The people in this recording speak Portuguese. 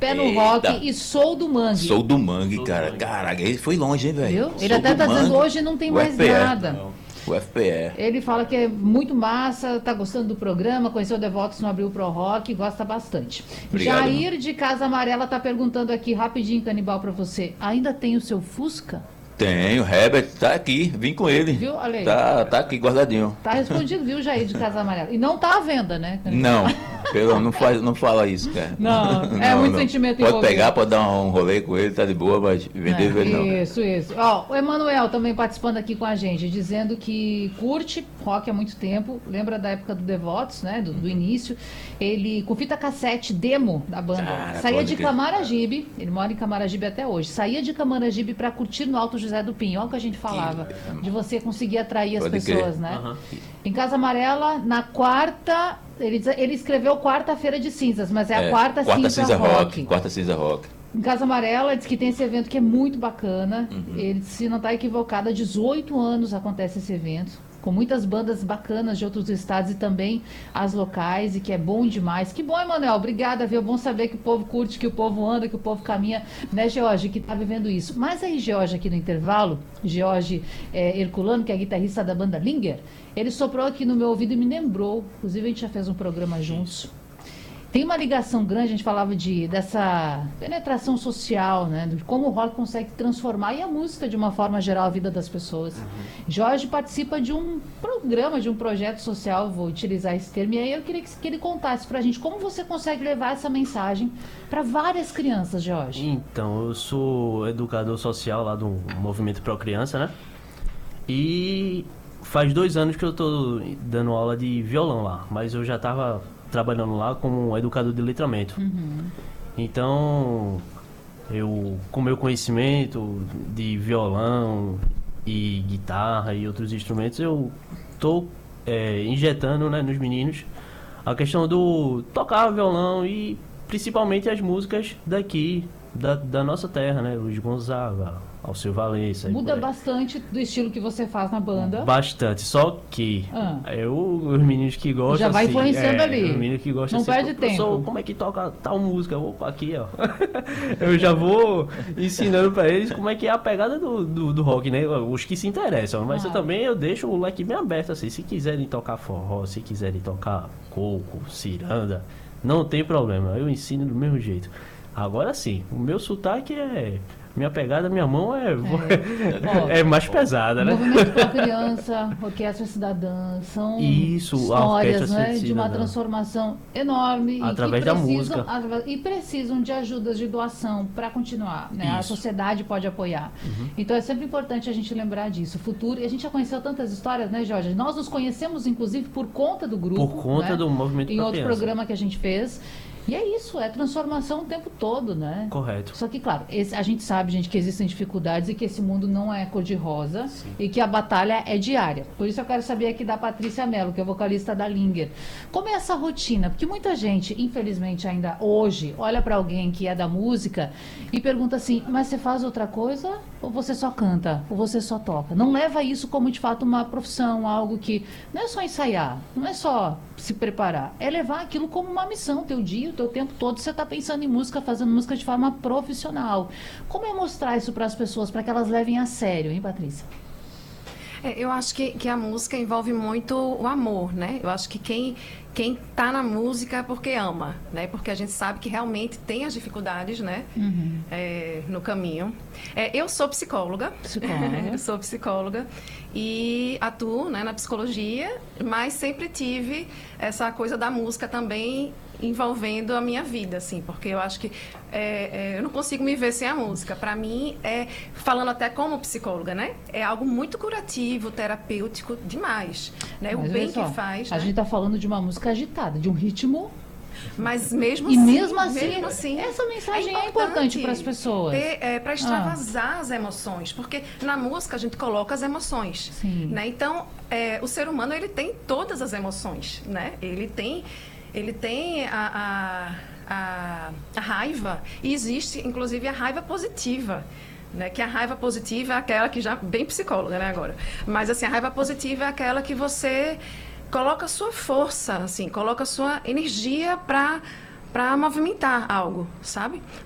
pé no Eita. rock e sou do Mangue. Sou do Mangue, cara. Caraca, ele foi longe, hein, velho? Viu? Ele até tá dizendo hoje não tem mais nada. O FPE. Ele fala que é muito massa, tá gostando do programa, conheceu o Devotos no Abril Pro Rock, gosta bastante. Obrigado, Jair de Casa Amarela tá perguntando aqui, rapidinho, Canibal, pra você. Ainda tem o seu Fusca? Tem, o Herbert tá aqui, vim com ele. Viu? Olha aí. Tá aqui guardadinho. Tá respondido, viu, Jair de Casa Amarela? E não tá à venda, né? Não, não fala isso, cara. Não, é muito sentimento Pode envolvido. pegar, pode dar um rolê com ele, tá de boa, mas vender ele não. Isso. Ó, o Emanuel também participando aqui com a gente, dizendo que curte rock há muito tempo, lembra da época do Devotos, né, do início. Ele, com fita cassete demo da banda, Cara, saía de crer. Camaragibe, ele mora em Camaragibe até hoje, saía de Camaragibe pra curtir no Alto José do Pinho, olha o que a gente falava, de você conseguir atrair as Pode pessoas, crer. né? Aham. Em Casa Amarela, na quarta, ele escreveu quarta-feira de cinzas, mas é a quarta cinza rock. Quarta cinza rock. Em Casa Amarela, diz que tem esse evento que é muito bacana. Ele, se não está equivocado, há 18 anos acontece esse evento, com muitas bandas bacanas de outros estados e também as locais, e que é bom demais. Que bom, Emanuel, obrigada, viu? É bom saber que o povo curte, que o povo anda, que o povo caminha, né, George, que está vivendo isso. Mas aí, George, aqui no intervalo, George Herculano, que é guitarrista da banda Linger, ele soprou aqui no meu ouvido e me lembrou, inclusive a gente já fez um programa juntos. Tem uma ligação grande, a gente falava dessa penetração social, né? De como o rock consegue transformar, e a música, de uma forma geral, a vida das pessoas. Jorge participa de um programa, de um projeto social, vou utilizar esse termo, e aí eu queria que ele contasse pra gente como você consegue levar essa mensagem para várias crianças, Jorge. Então, eu sou educador social lá do Movimento Pro Criança, né? E faz 2 anos que eu tô dando aula de violão lá, mas eu já tava trabalhando lá como educador de letramento. Então, eu, com meu conhecimento de violão e guitarra e outros instrumentos, eu tô injetando, né, nos meninos a questão do tocar violão e principalmente as músicas daqui, da nossa terra, né? Luiz Gonzaga, Alceu Valença. Muda bastante do estilo que você faz na banda. Bastante, só que os meninos que gostam já vai assim, influenciando ali. Os meninos que gostam Não assim, perde tempo. Como é que toca tal música? Opa, aqui, ó. Eu já vou ensinando pra eles como é que é a pegada do rock, né? Os que se interessam, mas eu deixo o leque bem aberto, assim. Se quiserem tocar forró, se quiserem tocar coco, ciranda, não tem problema, eu ensino do mesmo jeito. Agora sim, o meu sotaque minha pegada, minha mão é mais pesada, né? Movimento para Criança, Orquestra Cidadã, são histórias, né, de uma transformação enorme através da música. E precisam de ajudas de doação para continuar, né? A sociedade pode apoiar. Então é sempre importante a gente lembrar disso. Futuro, e a gente já conheceu tantas histórias, né, Jorge? Nós nos conhecemos, inclusive, por conta do grupo. Por conta, né, do Movimento em pra outro Criança. programa que a gente fez. E é isso, é transformação o tempo todo, né? Correto. Só que, claro, a gente sabe, gente, que existem dificuldades e que esse mundo não é cor-de-rosa e que a batalha é diária. Por isso eu quero saber aqui da Patrícia Mello, que é vocalista da Linger. Como é essa rotina? Porque muita gente, infelizmente, ainda hoje, olha para alguém que é da música e pergunta assim, mas você faz outra coisa? Ou você só canta? Ou você só toca? Não leva isso como, de fato, uma profissão, algo que não é só ensaiar, não é só se preparar, é levar aquilo como uma missão, teu dia, o teu tempo todo, você está pensando em música, fazendo música de forma profissional. Como é mostrar isso para as pessoas, para que elas levem a sério, hein, Patrícia? Eu acho que a música envolve muito o amor, né? Eu acho que quem tá na música é porque ama, né? Porque a gente sabe que realmente tem as dificuldades, né? No caminho. Eu sou psicóloga. Eu sou psicóloga e atuo, né, na psicologia, mas sempre tive essa coisa da música também envolvendo a minha vida, assim, porque eu acho que eu não consigo me ver sem a música. Para mim, falando até como psicóloga, né? É algo muito curativo, terapêutico demais, né? Mas o bem só, que faz. A gente está falando de uma música agitada, de um ritmo. Mas mesmo assim, essa mensagem é importante para as pessoas. Para extravasar as emoções, porque na música a gente coloca as emoções, né? Então, o ser humano, ele tem todas as emoções, né? Ele tem a raiva, e existe inclusive a raiva positiva, né? Que a raiva positiva é aquela que já, bem psicóloga, né, agora, mas assim, a raiva positiva é aquela que você coloca a sua força, assim, coloca a sua energia para para movimentar algo, sabe?